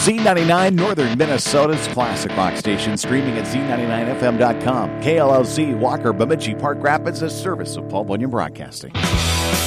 Z99 Northern Minnesota's classic rock station, streaming at Z99FM.com. KLLC, Walker, Bemidji, Park Rapids, a service of Paul Bunyan Broadcasting.